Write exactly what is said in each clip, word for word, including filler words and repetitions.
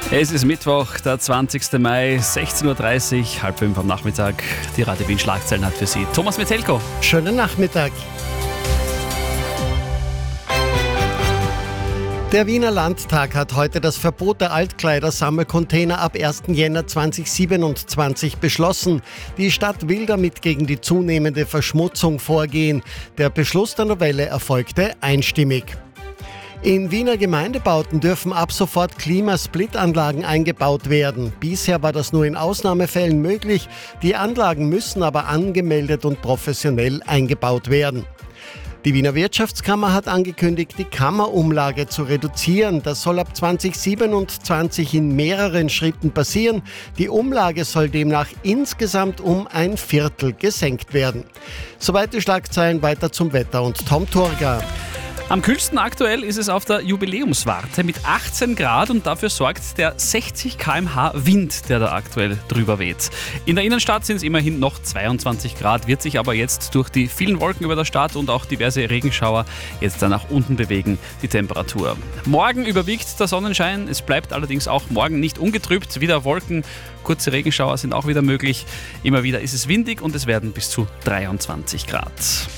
Es ist Mittwoch, der zwanzigsten Mai, sechzehn Uhr dreißig, halb fünf am Nachmittag. Die Radio Wien Schlagzeilen hat für Sie Thomas Metelko. Schönen Nachmittag. Der Wiener Landtag hat heute das Verbot der Altkleidersammelcontainer ab ersten Jänner zweitausendsiebenundzwanzig beschlossen. Die Stadt will damit gegen die zunehmende Verschmutzung vorgehen. Der Beschluss der Novelle erfolgte einstimmig. In Wiener Gemeindebauten dürfen ab sofort Klimasplitanlagen eingebaut werden. Bisher war das nur in Ausnahmefällen möglich. Die Anlagen müssen aber angemeldet und professionell eingebaut werden. Die Wiener Wirtschaftskammer hat angekündigt, die Kammerumlage zu reduzieren. Das soll ab zweitausendsiebenundzwanzig in mehreren Schritten passieren. Die Umlage soll demnach insgesamt um ein Viertel gesenkt werden. Soweit die Schlagzeilen, weiter zum Wetter und Tom Turga. Am kühlsten aktuell ist es auf der Jubiläumswarte mit achtzehn Grad und dafür sorgt der sechzig Kilometer pro Stunde Wind, der da aktuell drüber weht. In der Innenstadt sind es immerhin noch zweiundzwanzig Grad, wird sich aber jetzt durch die vielen Wolken über der Stadt und auch diverse Regenschauer jetzt dann nach unten bewegen, die Temperatur. Morgen überwiegt der Sonnenschein, es bleibt allerdings auch morgen nicht ungetrübt, wieder Wolken, kurze Regenschauer sind auch wieder möglich. Immer wieder ist es windig und es werden bis zu dreiundzwanzig Grad.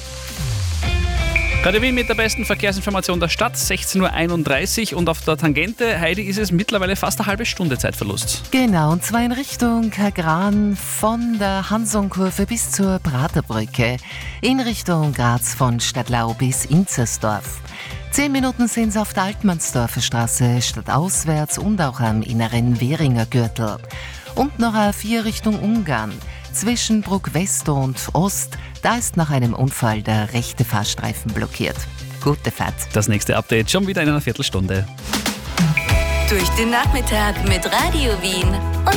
Radio Wien mit der besten Verkehrsinformation der Stadt, sechzehn Uhr einunddreißig und auf der Tangente, Heidi, ist es mittlerweile fast eine halbe Stunde Zeitverlust. Genau, und zwar in Richtung Kagran von der Hansonkurve bis zur Praterbrücke, in Richtung Graz von Stadtlau bis Inzersdorf. Zehn Minuten sind es auf der Altmannsdorfer Straße stadtauswärts und auch am inneren Währinger Gürtel. Und noch A vier Richtung Ungarn. Zwischen Bruck West und Ost, da ist nach einem Unfall der rechte Fahrstreifen blockiert. Gute Fahrt. Das nächste Update schon wieder in einer Viertelstunde. Durch den Nachmittag mit Radio Wien und